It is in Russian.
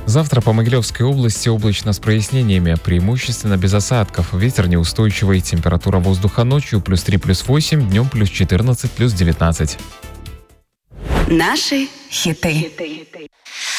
Завтра по Могилевской области облачно с прояснениями, преимущественно без осадков. Ветер неустойчивый, температура воздуха ночью +3, +8, днем +14, +19. Наши хиты.